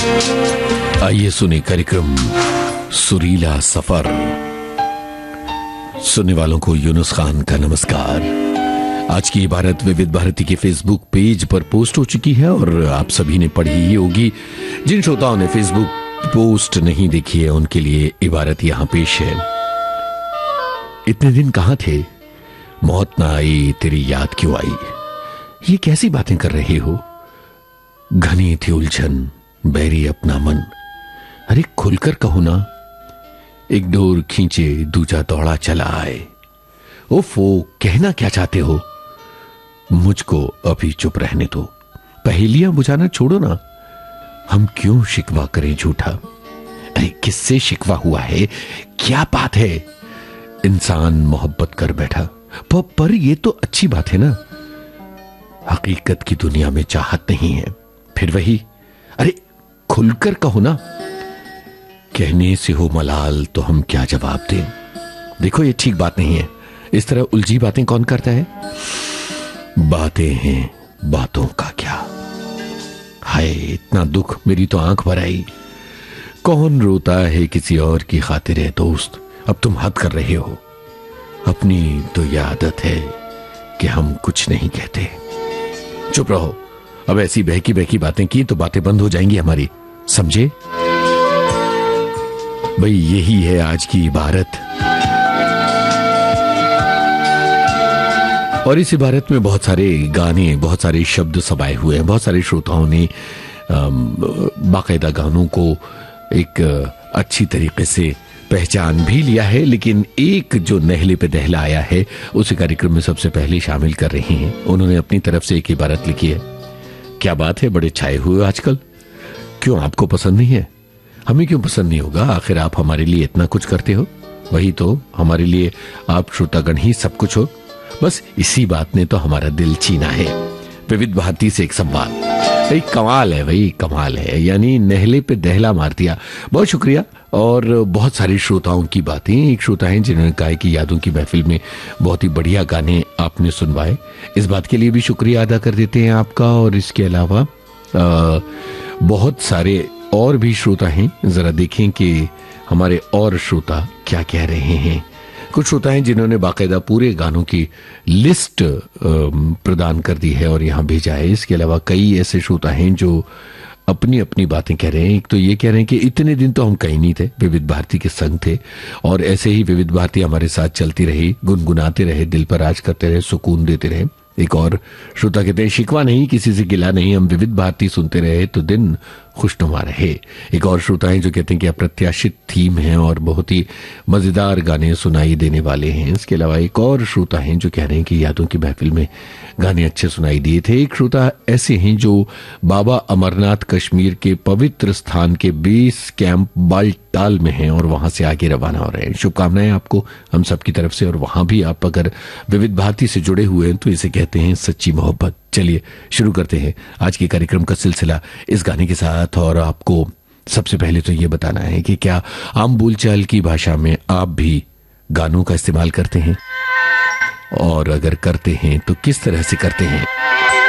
आइए सुने कार्यक्रम सुरीला सफर। सुनने वालों को यूनुस खान का नमस्कार। आज की इबारत विविध भारती के फेसबुक पेज पर पोस्ट हो चुकी है और आप सभी ने पढ़ी ही होगी। जिन श्रोताओं ने फेसबुक पोस्ट नहीं देखी है उनके लिए इबारत यहां पेश है। इतने दिन कहां थे, मौत ना आई तेरी याद क्यों आई। ये कैसी बातें कर रहे हो, घनी थी उलझन बैरी अपना मन। अरे खुलकर कहो ना, एक डोर खींचे दूजा दौड़ा चला आए। ओफो, कहना क्या चाहते हो, मुझको अभी चुप रहने दो। पहेलियां बुझाना छोड़ो ना, हम क्यों शिकवा करें झूठा। अरे किससे शिकवा हुआ है, क्या बात है। इंसान मोहब्बत कर बैठा, पर ये तो अच्छी बात है ना। हकीकत की दुनिया में चाहत नहीं है, फिर वही। अरे खुलकर कहो ना, कहने से हो मलाल तो हम क्या जवाब दें। देखो ये ठीक बात नहीं है, इस तरह उलझी बातें कौन करता है। बातें हैं बातों का क्या। हाय इतना दुख, मेरी तो आंख भर आई। कौन रोता है किसी और की खातिर है दोस्त, अब तुम हद कर रहे हो। अपनी तो ये आदत है कि हम कुछ नहीं कहते। चुप रहो, अब ऐसी बहकी बहकी बातें की तो बातें बंद हो जाएंगी हमारी, समझे। भाई यही है आज की इबारत। और इस इबारत में बहुत सारे गाने, बहुत सारे शब्द समाये हुए हैं। बहुत सारे श्रोताओं ने बाकायदा गानों को एक अच्छी तरीके से पहचान भी लिया है, लेकिन एक जो नहले पे दहला आया है उसे कार्यक्रम में सबसे पहले शामिल कर रहे हैं। उन्होंने अपनी तरफ से एक इबारत लिखी है। क्या बात है, बड़े छाए हुए आजकल। क्यों आपको पसंद नहीं है? हमें क्यों पसंद नहीं होगा, आखिर आप हमारे लिए इतना कुछ करते हो। वही तो, हमारे लिए आप श्रोतागण ही सब कुछ हो। बस इसी बात ने तो हमारा दिल छीना है। विविध भारती से एक संवाद, भाई कमाल है, भाई कमाल है। यानी नहले पे दहला मार दिया। बहुत शुक्रिया। और बहुत सारे श्रोताओं की बातें। एक श्रोता हैं जिन्होंने कहा कि यादों की महफिल में बहुत ही बढ़िया गाने आपने सुनवाए, इस बात के लिए भी शुक्रिया अदा कर देते हैं आपका। और इसके अलावा बहुत सारे और भी श्रोता हैं, जरा देखें कि हमारे और श्रोता क्या कह रहे हैं। कुछ श्रोता हैं जिन्होंने बाकायदा पूरे गानों की लिस्ट प्रदान कर दी है और यहां भेजा है। इसके अलावा कई ऐसे श्रोता हैं जो अपनी अपनी बातें कह रहे हैं। एक तो ये कह रहे हैं कि इतने दिन तो हम कहीं नहीं थे, विविध भारती के संग थे और ऐसे ही विविध भारती हमारे साथ चलती रही, गुनगुनाते रहे, दिल पर राज करते रहे, सुकून देते रहे। एक और श्रोता कहते हैं शिकवा नहीं, किसी से गिला नहीं, हम विविध भारती सुनते रहे तो दिन खुशनुमा रहे। एक और श्रोता हैं जो कहते हैं कि अप्रत्याशित थीम है और बहुत ही मजेदार गाने सुनाई देने वाले हैं। इसके अलावा एक और श्रोता हैं जो कह रहे हैं कि यादों की महफिल में गाने अच्छे सुनाई दिए थे। एक श्रोता ऐसे हैं जो बाबा अमरनाथ कश्मीर के पवित्र स्थान के बेस कैंप बालटाल में हैं और वहां से आगे रवाना हो रहे हैं। शुभकामनाएं आपको हम सबकी तरफ से। और वहां भी आप अगर विविध भारती से जुड़े हुए हैं तो इसे कहते हैं सच्ची मोहब्बत। चलिए शुरू करते हैं आज के कार्यक्रम का सिलसिला इस गाने के साथ। और आपको सबसे पहले तो ये बताना है कि क्या आम बोलचाल की भाषा में आप भी गानों का इस्तेमाल करते हैं, और अगर करते हैं तो किस तरह से करते हैं।